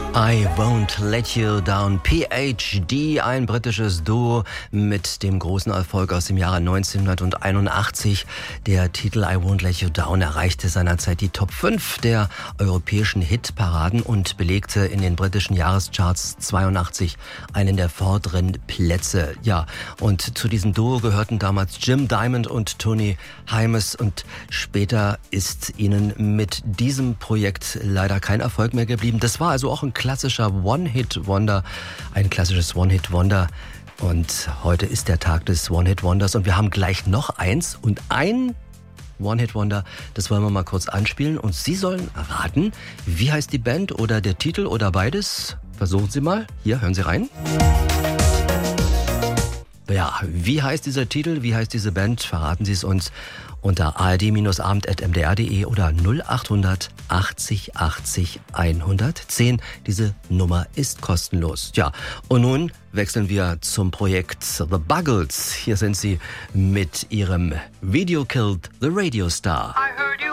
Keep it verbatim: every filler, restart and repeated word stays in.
I Won't Let You Down. P H D, ein britisches Duo mit dem großen Erfolg aus dem Jahre neunzehnhunderteinundachtzig. Der Titel I Won't Let You Down erreichte seinerzeit die Top fünf der europäischen Hitparaden und belegte in den britischen Jahrescharts zweiundachtzig einen der vorderen Plätze. Ja, und zu diesem Duo gehörten damals Jim Diamond und Tony Hymes, und später ist ihnen mit diesem Projekt leider kein Erfolg mehr geblieben. Das war also auch ein klassischer One-Hit-Wonder, ein klassisches One-Hit-Wonder. Und heute ist der Tag des One-Hit-Wonders und wir haben gleich noch eins und ein One-Hit-Wonder, das wollen wir mal kurz anspielen und Sie sollen raten, wie heißt die Band oder der Titel oder beides. Versuchen Sie mal. Hier, hören Sie rein. Ja, wie heißt dieser Titel, wie heißt diese Band? Verraten Sie es uns unter a r d abend at m d r punkt d e oder null achthundert achtzig achtzig hundertzehn. Diese Nummer ist kostenlos. Ja, und nun wechseln wir zum Projekt The Buggles. Hier sind sie mit ihrem Video Killed the Radio Star.